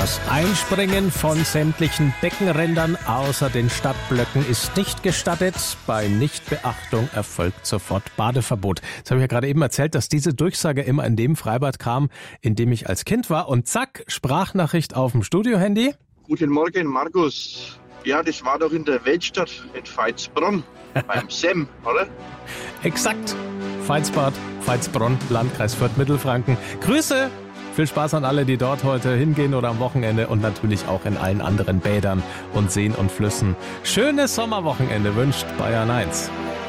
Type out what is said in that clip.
Das Einspringen von sämtlichen Beckenrändern außer den Stadtblöcken ist nicht gestattet. Bei Nichtbeachtung erfolgt sofort Badeverbot. Das habe ich ja gerade eben erzählt, dass diese Durchsage immer in dem Freibad kam, in dem ich als Kind war. Und zack, Sprachnachricht auf dem Studiohandy. Guten Morgen, Markus. Ja, das war doch in der Weltstadt in Veitsbronn, beim SEM, oder? Exakt. Veitsbad, Veitsbronn, Landkreis Fürth-Mittelfranken. Grüße! Viel Spaß an alle, die dort heute hingehen oder am Wochenende und natürlich auch in allen anderen Bädern und Seen und Flüssen. Schönes Sommerwochenende wünscht Bayern 1.